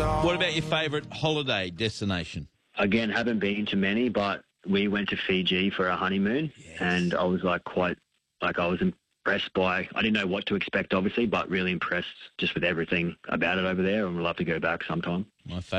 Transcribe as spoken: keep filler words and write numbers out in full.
What about your favourite holiday destination? Again, haven't been to many, but we went to Fiji for our honeymoon, yes. and I was like quite, like I was impressed by, I didn't know what to expect obviously, but really impressed just with everything about it over there, and we'd love to go back sometime. My